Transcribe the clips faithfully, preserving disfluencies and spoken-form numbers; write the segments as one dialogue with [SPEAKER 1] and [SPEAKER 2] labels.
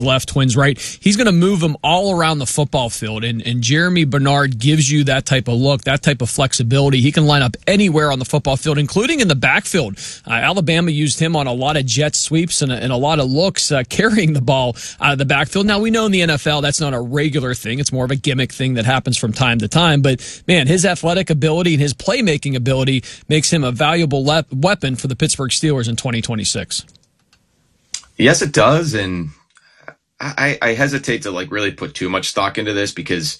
[SPEAKER 1] left, Twins right. He's going to move them all around the football field, and, and Jeremy Bernard gives you that type of look, that type of flexibility. He can line up anywhere on the football field, including in the backfield. Uh, Alabama used him on a lot of jet sweeps and a, and a lot of looks uh, carrying the ball out of the backfield. Now, we know in the N F L that's not a regular thing. It's more of a gimmick thing that happens from time to time. But, man, his athletic ability and his playmaking ability makes him a valuable le- weapon for the Pittsburgh Steelers in twenty twenty-six.
[SPEAKER 2] Yes, it does, and I, I hesitate to like really put too much stock into this because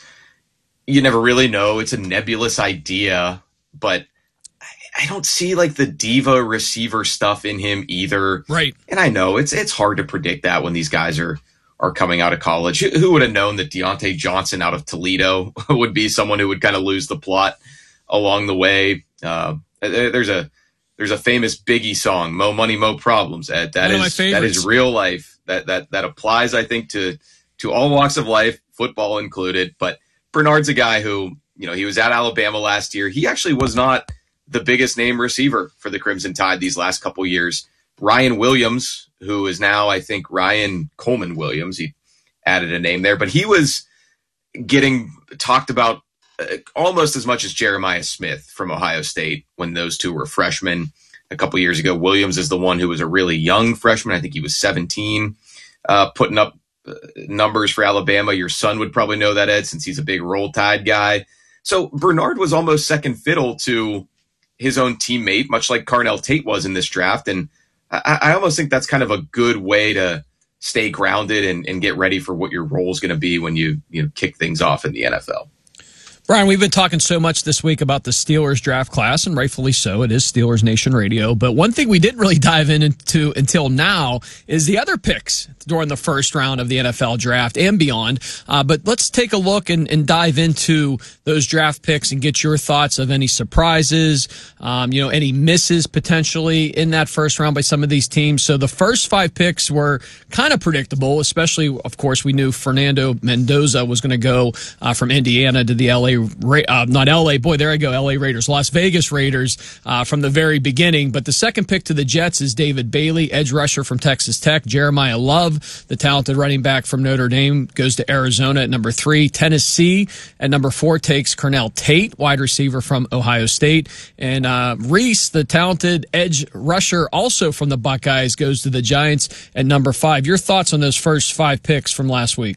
[SPEAKER 2] you never really know. It's a nebulous idea, but I, I don't see like the diva receiver stuff in him either.
[SPEAKER 1] Right.
[SPEAKER 2] And I know it's it's hard to predict that when these guys are are coming out of college. Who, who would have known that Deontay Johnson out of Toledo would be someone who would kind of lose the plot along the way? Uh, there's a there's a famous Biggie song, "Mo Money, Mo Problems." Ed. That
[SPEAKER 1] One
[SPEAKER 2] is
[SPEAKER 1] of my
[SPEAKER 2] that is real life. That that that applies, I think, to to all walks of life, football included. But Bernard's a guy who, you know, he was at Alabama last year. He actually was not the biggest name receiver for the Crimson Tide these last couple years. Ryan Williams, who is now, I think, Ryan Coleman Williams, he added a name there, but he was getting talked about uh, almost as much as Jeremiah Smith from Ohio State when those two were freshmen. A couple years ago, Williams is the one who was a really young freshman. I think he was seventeen, uh, putting up uh, numbers for Alabama. Your son would probably know that, Ed, since he's a big Roll Tide guy. So Bernard was almost second fiddle to his own teammate, much like Carnell Tate was in this draft. And I, I almost think that's kind of a good way to stay grounded and, and get ready for what your role is going to be when you, you know, kick things off in the N F L.
[SPEAKER 1] Brian, we've been talking so much this week about the Steelers draft class, and rightfully so. It is Steelers Nation Radio. But one thing we didn't really dive into until now is the other picks during the first round of the N F L draft and beyond. Uh, but let's take a look and, and dive into those draft picks and get your thoughts of any surprises, um, you know, any misses potentially in that first round by some of these teams. So the first five picks were kind of predictable, especially, of course, we knew Fernando Mendoza was going to go uh, from Indiana to the L A Uh, not L A, boy, there I go, L A Raiders, Las Vegas Raiders uh, from the very beginning. But the second pick to the Jets is David Bailey, edge rusher from Texas Tech. Jeremiah Love, the talented running back from Notre Dame, goes to Arizona at number three. Tennessee at number four takes Carnell Tate, wide receiver from Ohio State. And uh, Reese, the talented edge rusher, also from the Buckeyes, goes to the Giants at number five. Your thoughts on those first five picks from last week?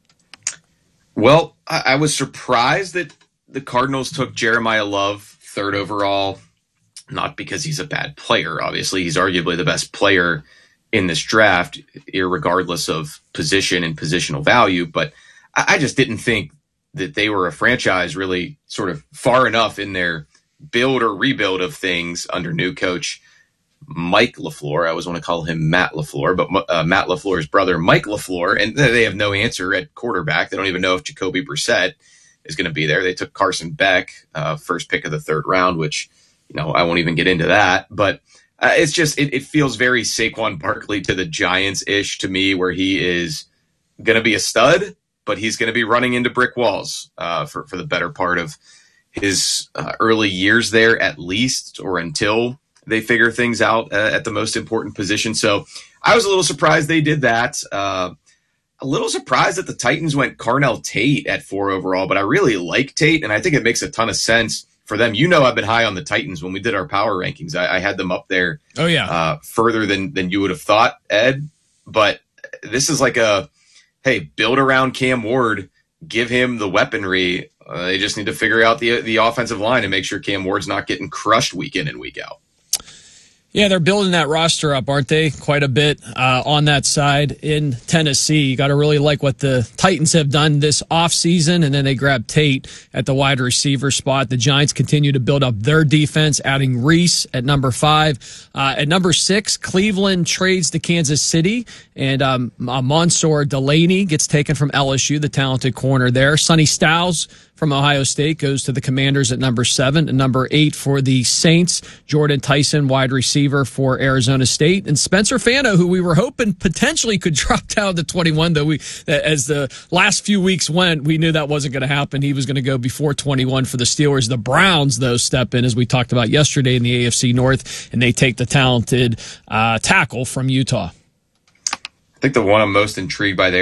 [SPEAKER 2] Well, I, I was surprised that the Cardinals took Jeremiah Love third overall, not because he's a bad player. Obviously, he's arguably the best player in this draft, irregardless of position and positional value. But I, I just didn't think that they were a franchise really sort of far enough in their build or rebuild of things under new coach Mike LaFleur. I always want to call him Matt LaFleur, but uh, Matt LaFleur's brother, Mike LaFleur, and they have no answer at quarterback. They don't even know if Jacoby Brissett is going to be there. They took Carson Beck, uh, first pick of the third round, which, you know, I won't even get into that. But uh, it's just, it, it feels very Saquon Barkley to the Giants-ish to me, where he is going to be a stud, but he's going to be running into brick walls uh, for, for the better part of his uh, early years there, at least, or until they figure things out uh, at the most important position. So I was a little surprised they did that. Uh, a little surprised that the Titans went Carnell Tate at four overall, but I really like Tate, and I think it makes a ton of sense for them. You know, I've been high on the Titans when we did our power rankings. I, I had them up there.
[SPEAKER 1] Oh yeah,
[SPEAKER 2] uh, further than than you would have thought, Ed. But this is like a, hey, build around Cam Ward, give him the weaponry. Uh, they just need to figure out the the offensive line and make sure Cam Ward's not getting crushed week in and week out.
[SPEAKER 1] Yeah, they're building that roster up, aren't they? Quite a bit uh, on that side in Tennessee. You got to really like what the Titans have done this offseason, and then they grabbed Tate at the wide receiver spot. The Giants continue to build up their defense, adding Reese at number five. Uh, at number six, Cleveland trades to Kansas City, and um, uh, Mansour Delaney gets taken from L S U, the talented corner there. Sonny Styles from Ohio State goes to the Commanders at number seven. And number eight for the Saints, Jordan Tyson, wide receiver for Arizona State. And Spencer Fano, who we were hoping potentially could drop down to twenty-one, though we, as the last few weeks went, we knew that wasn't going to happen. He was going to go before twenty-one for the Steelers. The Browns, though, step in, as we talked about yesterday in the A F C North, and they take the talented uh, tackle from Utah.
[SPEAKER 2] I think the one I'm most intrigued by there